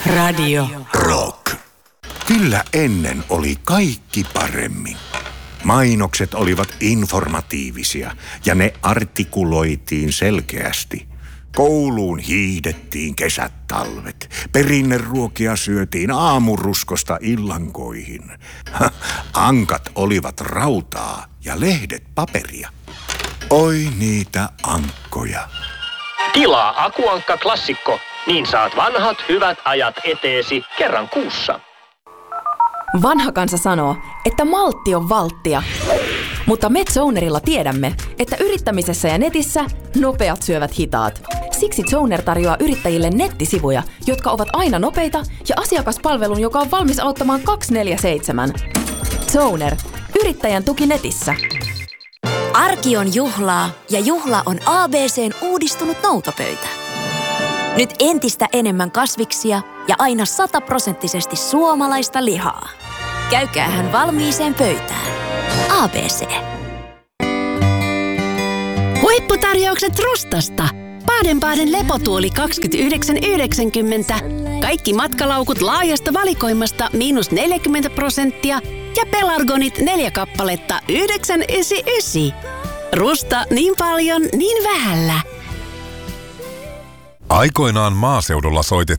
Radio Rock. Kyllä ennen oli kaikki paremmin. Mainokset olivat informatiivisia ja ne artikuloitiin selkeästi. Kouluun hiihdettiin kesät talvet. Perinneruokia syötiin aamuruskosta illankoihin. Ankat olivat rautaa ja lehdet paperia. Oi niitä ankkoja. Tilaa Akuankka Klassikko, niin saat vanhat hyvät ajat eteesi kerran kuussa. Vanha kansa sanoo, että maltti on valttia. Mutta me Zonerilla tiedämme, että yrittämisessä ja netissä nopeat syövät hitaat. Siksi Zoner tarjoaa yrittäjille nettisivuja, jotka ovat aina nopeita ja asiakaspalvelun, joka on valmis auttamaan 24/7. Zoner. Yrittäjän tuki netissä. Arki on juhlaa ja juhla on ABC:n uudistunut noutopöytä. Nyt entistä enemmän kasviksia ja aina 100% suomalaista lihaa. Käykäähän valmiiseen pöytään. ABC. Huipputarjoukset Rustasta. Baden-Baden lepotuoli 29,90. Kaikki matkalaukut laajasta valikoimasta -40% ja pelargonit 4 kappaletta 9,99. Rusta niin paljon, niin vähällä. Aikoinaan maaseudulla soitettiin